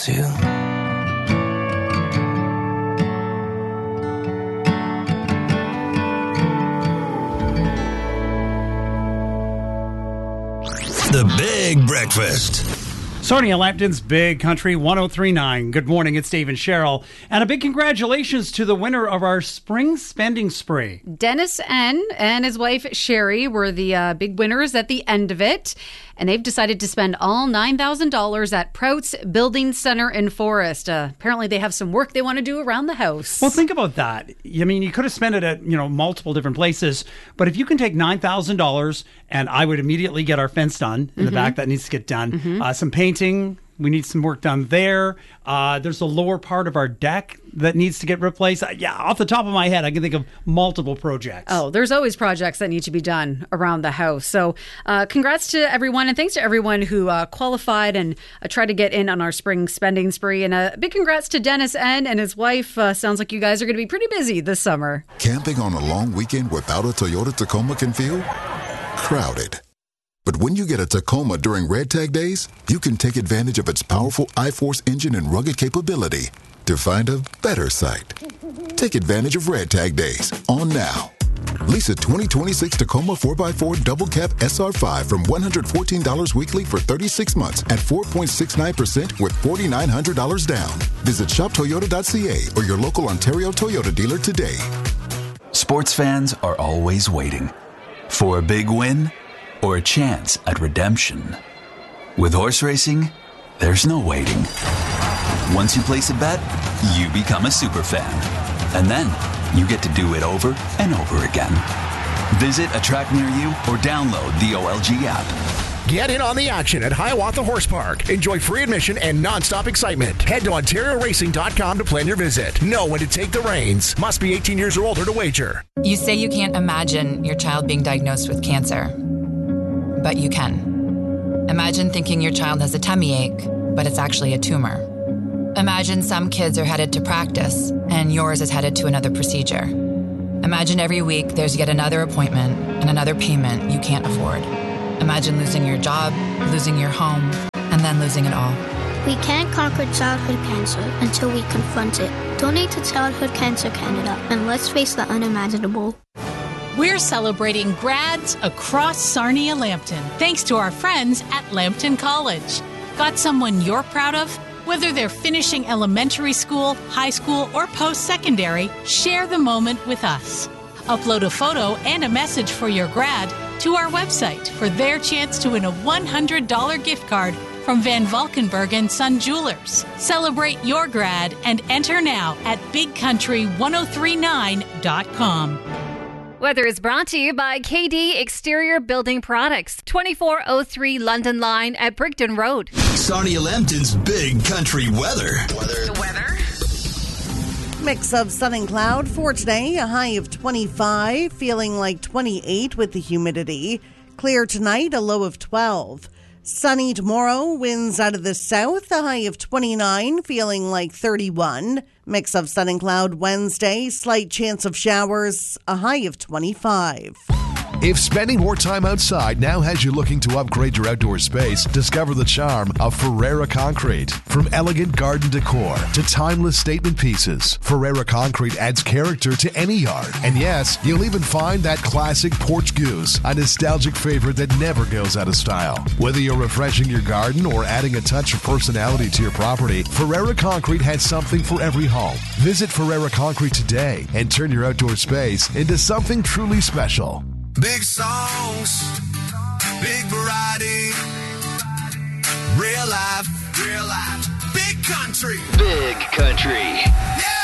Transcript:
to. The Big Breakfast. Sarnia Lambton's Big Country 1039. Good morning, it's Dave and Cheryl. And a big congratulations to the winner of our spring spending spree. Dennis N. and his wife Sherry were the big winners at the end of it. And they've decided to spend all $9,000 at Prouts Building Center in Forest. Apparently they have some work they want to do around the house. Well, think about that. I mean, you could have spent it at, multiple different places. But if you can take $9,000, and I would immediately get our fence done in the back, that needs to get done. Some painting. We need some work done there. There's the lower part of our deck that needs to get replaced. Off the top of my head, I can think of multiple projects. Oh, there's always projects that need to be done around the house. So congrats to everyone, and thanks to everyone who qualified and tried to get in on our spring spending spree. And a big congrats to Dennis N. and his wife. Sounds like you guys are going to be pretty busy this summer. Camping on a long weekend without a Toyota Tacoma can feel crowded. But when you get a Tacoma during Red Tag Days, you can take advantage of its powerful iForce engine and rugged capability to find a better site. Take advantage of Red Tag Days on now. Lease a 2026 Tacoma 4x4 Double Cab SR5 from $114 weekly for 36 months at 4.69% with $4,900 down. Visit shoptoyota.ca or your local Ontario Toyota dealer today. Sports fans are always waiting for a big win or a chance at redemption. With horse racing, there's no waiting. Once you place a bet, you become a super fan. And then you get to do it over and over again. Visit a track near you or download the OLG app. Get in on the action at Hiawatha Horse Park. Enjoy free admission and non-stop excitement. Head to OntarioRacing.com to plan your visit. Know when to take the reins. Must be 18 years or older to wager. You say you can't imagine your child being diagnosed with cancer. But you can. Imagine thinking your child has a tummy ache, but it's actually a tumor. Imagine some kids are headed to practice, and yours is headed to another procedure. Imagine every week there's yet another appointment and another payment you can't afford. Imagine losing your job, losing your home, and then losing it all. We can't conquer childhood cancer until we confront it. Donate to Childhood Cancer Canada, and let's face the unimaginable. We're celebrating grads across Sarnia Lambton, thanks to our friends at Lambton College. Got someone you're proud of? Whether they're finishing elementary school, high school, or post-secondary, share the moment with us. Upload a photo and a message for your grad to our website for their chance to win a $100 gift card from Van Valkenburg and Son Jewelers. Celebrate your grad and enter now at bigcountry1039.com. Weather is brought to you by KD Exterior Building Products, 2403 London Line at Brigden Road. Sarnia Lambton's Big Country weather. The weather. Mix of sun and cloud for today, a high of 25, feeling like 28 with the humidity. Clear tonight, a low of 12. Sunny tomorrow, winds out of the south, a high of 29, feeling like 31. Mix of sun and cloud Wednesday, slight chance of showers, a high of 25. If spending more time outside now has you looking to upgrade your outdoor space, discover the charm of Ferreira Concrete. From elegant garden decor to timeless statement pieces, Ferreira Concrete adds character to any yard. And yes, you'll even find that classic porch goose, a nostalgic favorite that never goes out of style. Whether you're refreshing your garden or adding a touch of personality to your property, Ferreira Concrete has something for every home. Visit Ferreira Concrete today and turn your outdoor space into something truly special. Big songs, big variety, real life, big country. Big Country. Yeah!